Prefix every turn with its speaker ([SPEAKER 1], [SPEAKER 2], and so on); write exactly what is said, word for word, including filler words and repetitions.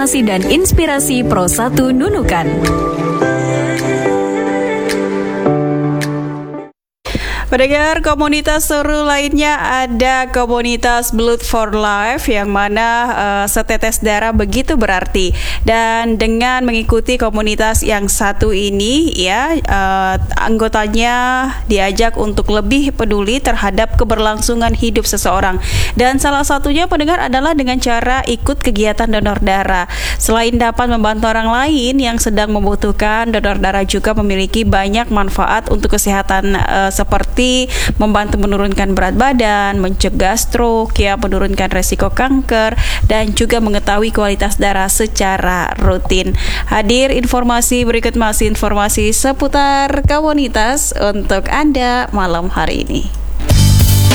[SPEAKER 1] informasi dan inspirasi Pro satu Nunukan.
[SPEAKER 2] Pendengar, komunitas seru lainnya ada komunitas Blood for Life yang mana uh, setetes darah begitu berarti. Dan dengan mengikuti komunitas yang satu ini ya, uh, anggotanya diajak untuk lebih peduli terhadap keberlangsungan hidup seseorang. Dan salah satunya pendengar adalah dengan cara ikut kegiatan donor darah. Selain dapat membantu orang lain yang sedang membutuhkan, donor darah juga memiliki banyak manfaat untuk kesehatan uh, seperti membantu menurunkan berat badan, mencegah stroke, ya, menurunkan resiko kanker, dan juga mengetahui kualitas darah secara rutin. Hadir informasi berikut, masih informasi seputar komunitas untuk Anda malam hari ini.